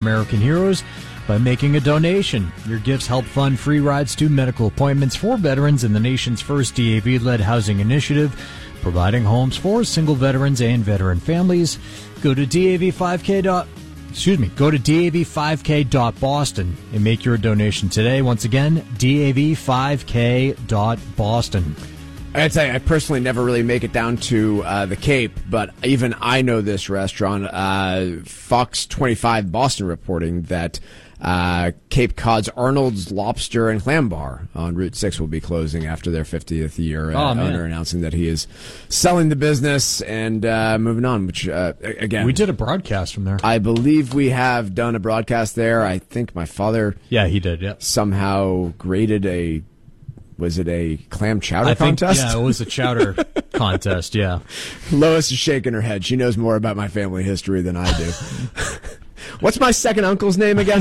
American heroes by making a donation. Your gifts help fund free rides to medical appointments for veterans in the nation's first DAV-led housing initiative, providing homes for single veterans and veteran families. Go to DAV5K.Boston and make your donation today. Once again, DAV5K.Boston. I'd say I personally never really make it down to the Cape, but even I know this restaurant. Fox 25 Boston reporting that Cape Cod's Arnold's Lobster and Clam Bar on Route 6 will be closing after their 50th year. Owner announcing that he is selling the business and moving on, which, again... We did a broadcast from there. I believe we have done a broadcast there. I think my father... Yeah, he did, yeah. Somehow graded a... Was it a clam chowder contest? Yeah, it was a chowder contest, yeah. Lois is shaking her head. She knows more about my family history than I do. What's my second uncle's name again?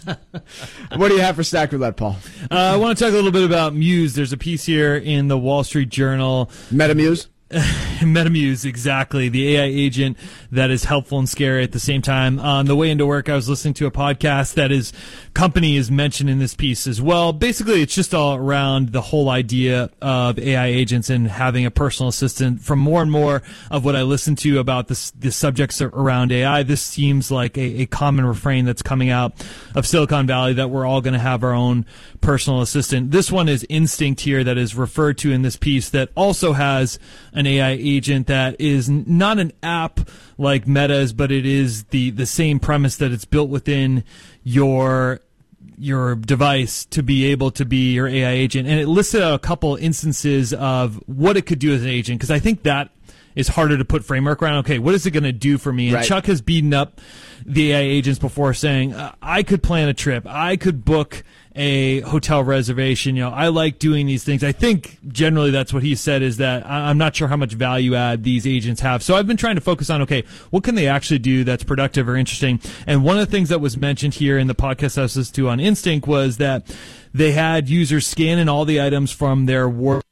What do you have for Stack Roulette, Paul? I want to talk a little bit about Muse. There's a piece here in the Wall Street Journal. Metamuse? Metamuse, exactly. The AI agent that is helpful and scary at the same time. On the way into work, I was listening to a podcast that his company is mentioned in this piece as well. Basically, it's just all around the whole idea of AI agents and having a personal assistant. From more and more of what I listen to about the subjects around AI, this seems like a common refrain that's coming out of Silicon Valley, that we're all going to have our own personal assistant. This one is Instinct here, that is referred to in this piece, that also has an AI agent that is not an app like Meta's, but it is the same premise that it's built within your device to be able to be your AI agent. And it listed out a couple instances of what it could do as an agent, because I think that is harder to put framework around. Okay, what is it going to do for me? And right. Chuck has beaten up the AI agents before, saying, I could plan a trip, I could book a hotel reservation. I like doing these things. I think generally that's what he said, is that I'm not sure how much value add these agents have. So I've been trying to focus on, okay, what can they actually do that's productive or interesting? And one of the things that was mentioned here in the podcast I was listening to on Instinct was that they had users scanning all the items from their wardrobe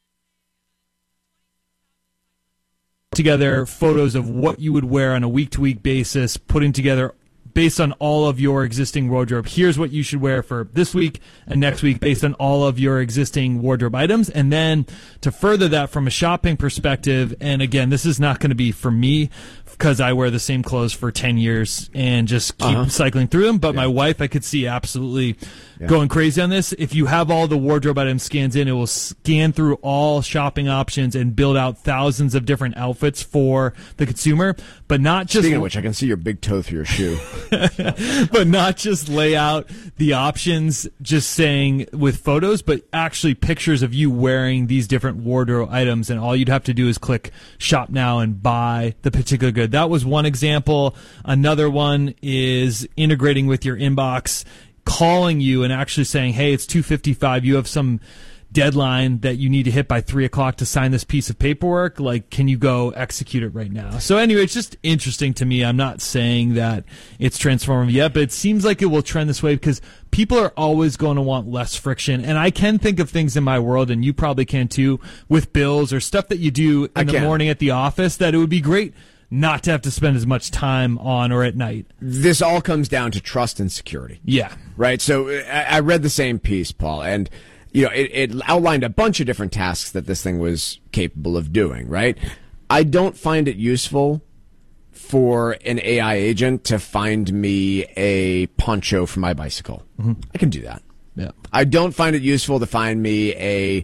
together, photos of what you would wear on a week-to-week basis, putting together based on all of your existing wardrobe. Here's what you should wear for this week and next week based on all of your existing wardrobe items. And then to further that from a shopping perspective, and again, this is not going to be for me because I wear the same clothes for 10 years and just keep cycling through them. But my wife, I could see absolutely going crazy on this. If you have all the wardrobe items scans in, it will scan through all shopping options and build out thousands of different outfits for the consumer. But not just... Speaking of which, I can see your big toe through your shoe. But not just lay out the options just saying with photos, but actually pictures of you wearing these different wardrobe items, and all you'd have to do is click shop now and buy the particular good. That was one example. Another one is integrating with your inbox, calling you and actually saying, hey, it's 2:55, you have some deadline that you need to hit by 3:00 to sign this piece of paperwork. Like, can you go execute it right now? So anyway, it's just interesting to me. I'm not saying that it's transformative yet, but it seems like it will trend this way because people are always going to want less friction. And I can think of things in my world, and you probably can too, with bills or stuff that you do in the morning at the office, that it would be great not to have to spend as much time on or at night. This all comes down to trust and security. Yeah. Right? So I read the same piece, Paul, and it outlined a bunch of different tasks that this thing was capable of doing, right? I don't find it useful for an AI agent to find me a poncho for my bicycle. Mm-hmm. I can do that. Yeah. I don't find it useful to find me a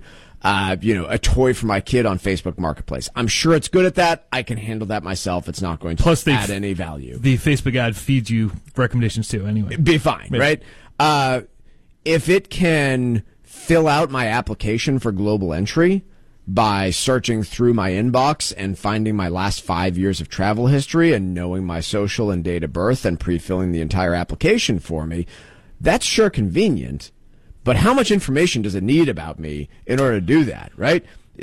toy for my kid on Facebook Marketplace. I'm sure it's good at that. I can handle that myself. It's not going to add any value. The Facebook ad feeds you recommendations too, anyway. Be fine, right? If it can fill out my application for global entry by searching through my inbox and finding my last 5 years of travel history and knowing my social and date of birth and pre-filling the entire application for me, that's sure convenient. But how much information does it need about me in order to do that, right?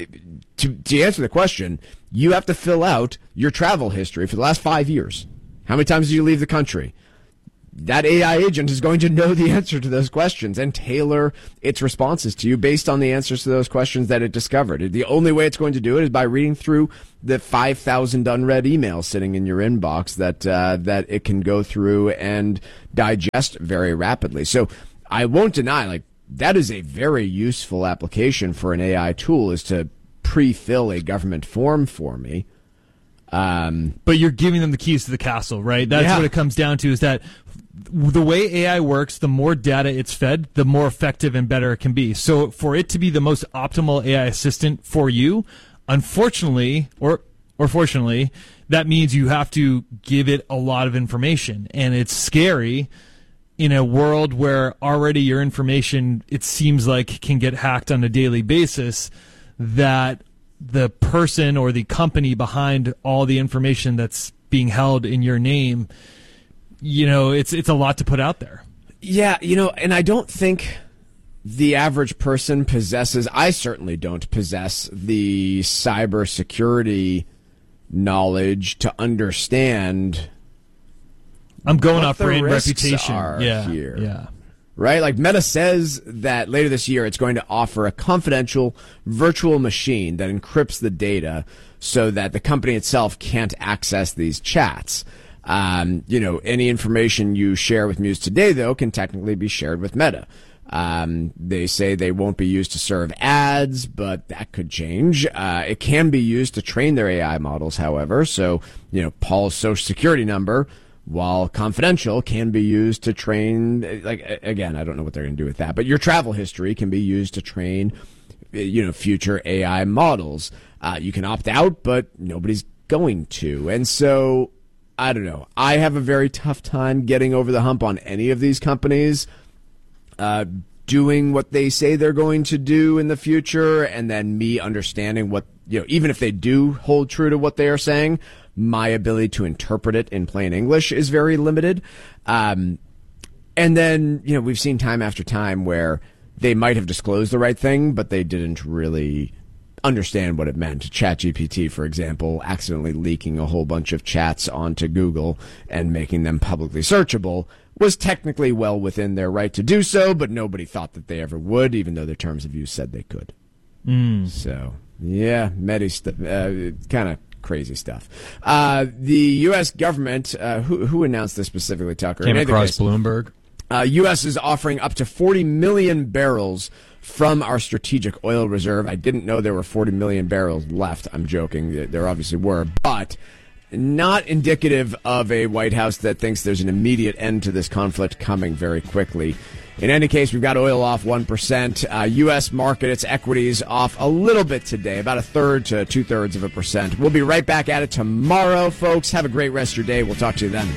To answer the question, you have to fill out your travel history for the last 5 years. How many times did you leave the country? that AI agent is going to know the answer to those questions and tailor its responses to you based on the answers to those questions that it discovered. The only way it's going to do it is by reading through the 5,000 unread emails sitting in your inbox that it can go through and digest very rapidly. So I won't deny, like, that is a very useful application for an AI tool, is to pre-fill a government form for me. But you're giving them the keys to the castle, right? That's what it comes down to, is that the way AI works, the more data it's fed, the more effective and better it can be. So for it to be the most optimal AI assistant for you, unfortunately, or fortunately, that means you have to give it a lot of information. And it's scary in a world where already your information, it seems like, can get hacked on a daily basis, that the person or the company behind all the information that's being held in your name, it's a lot to put out there. Yeah, and I don't think the average person possesses, I certainly don't possess the cybersecurity knowledge to understand. I'm going off brand reputation. Here. Yeah. Right? Like, Meta says that later this year it's going to offer a confidential virtual machine that encrypts the data so that the company itself can't access these chats. Any information you share with Muse today, though, can technically be shared with Meta. They say they won't be used to serve ads, but that could change. It can be used to train their AI models, however. So, Paul's social security number, while confidential, can be used to train, like, again, I don't know what they're going to do with that, but your travel history can be used to train, future AI models. You can opt out, but nobody's going to. And so, I don't know. I have a very tough time getting over the hump on any of these companies doing what they say they're going to do in the future, and then me understanding what, even if they do hold true to what they are saying, my ability to interpret it in plain English is very limited. And then, we've seen time after time where they might have disclosed the right thing, but they didn't really understand what it meant. ChatGPT, for example, accidentally leaking a whole bunch of chats onto Google and making them publicly searchable was technically well within their right to do so, but nobody thought that they ever would, even though their terms of use said they could. So, yeah, kind of crazy stuff. The U.S. government, who announced this specifically, Tucker? Came across Bloomberg. U.S. is offering up to 40 million barrels from our strategic oil reserve. I didn't know there were 40 million barrels left. I'm joking. There obviously were, but not indicative of a White House that thinks there's an immediate end to this conflict coming very quickly. In any case, we've got oil off 1%. U.S. market, its equities off a little bit today, about 1/3 to 2/3%. We'll be right back at it tomorrow, folks. Have a great rest of your day. We'll talk to you then.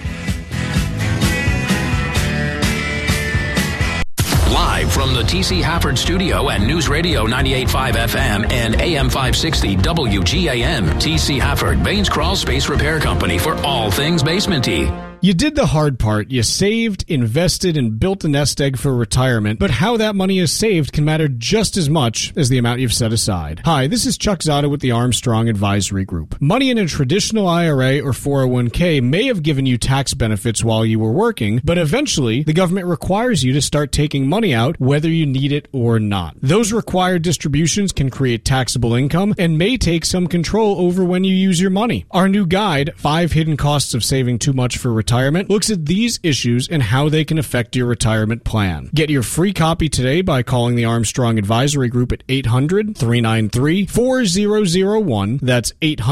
Live from the TC Hafford Studio and News Radio 98.5 FM and AM 560 WGAM, TC Hafford, Baines Crawl Space Repair Company for all things basement-y. You did the hard part. You saved, invested, and built a nest egg for retirement, but how that money is saved can matter just as much as the amount you've set aside. Hi, this is Chuck Zada with the Armstrong Advisory Group. Money in a traditional IRA or 401k may have given you tax benefits while you were working, but eventually the government requires you to start taking money out whether you need it or not. Those required distributions can create taxable income and may take some control over when you use your money. Our new guide, 5 Hidden Costs of Saving Too Much for Retirement, looks at these issues and how they can affect your retirement plan. Get your free copy today by calling the Armstrong Advisory Group at 800-393-4001. That's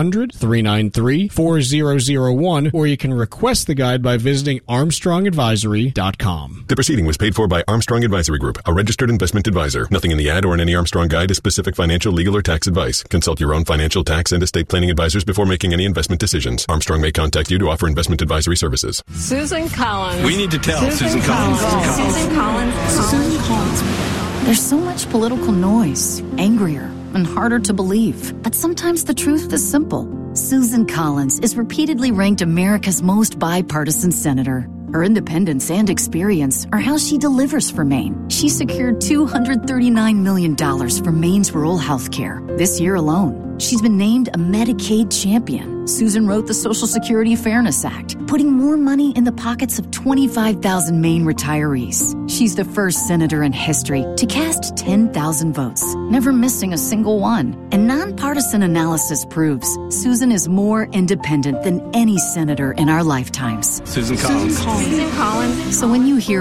800-393-4001, or you can request the guide by visiting armstrongadvisory.com. The proceeding was paid for by Armstrong Advisory Group, a registered investment advisor. Nothing in the ad or in any Armstrong guide is specific financial, legal, or tax advice. Consult your own financial, tax, and estate planning advisors before making any investment decisions. Armstrong may contact you to offer investment advisory services. Susan Collins. We need to tell Susan Collins. Susan Collins. There's so much political noise, angrier and harder to believe. But sometimes the truth is simple. Susan Collins is repeatedly ranked America's most bipartisan senator. Her independence and experience are how she delivers for Maine. She secured $239 million for Maine's rural health care this year alone. She's been named a Medicaid champion. Susan wrote the Social Security Fairness Act, putting more money in the pockets of 25,000 Maine retirees. She's the first senator in history to cast 10,000 votes, never missing a single one. And nonpartisan analysis proves Susan is more independent than any senator in our lifetimes. Susan Collins. So when you hear